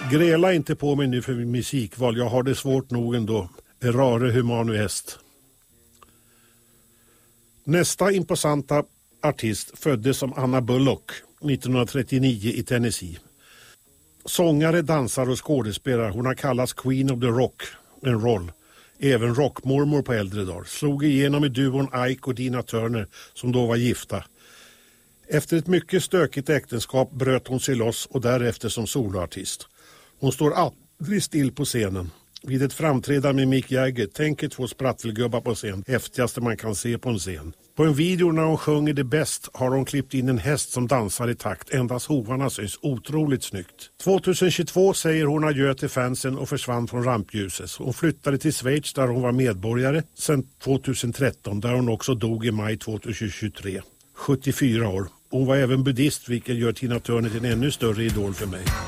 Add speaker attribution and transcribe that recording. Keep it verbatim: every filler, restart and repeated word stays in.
Speaker 1: Gräla inte på mig nu för min musikval, jag har det svårt nog ändå. Errare humanu est. Nästa imposanta artist föddes som Anna Bullock nittonhundratrettionio i Tennessee. Sångare, dansare och skådespelare, hon har kallats Queen of the Rock, en roll. Även rockmormor på äldre dagar. Slog igenom i duon Ike och Dina Turner som då var gifta. Efter ett mycket stökigt äktenskap bröt hon sig loss och därefter som soloartist. Hon står aldrig still på scenen. Vid ett framträdande med Mick Jagger tänker två sprattelgubbar på scen, häftigaste man kan se på en scen. På en video när hon sjunger det bäst har hon klippt in en häst som dansar i takt, endast hovarna syns, otroligt snyggt. tjugohundratjugotvå säger hon adjö till fansen och försvann från rampljuset. Hon flyttade till Schweiz där hon var medborgare sedan tjugotretton, där hon också dog i maj tjugotjugotre. sjuttiofyra år. Hon var även buddhist, vilket gör Tina Turner till en ännu större idol för mig.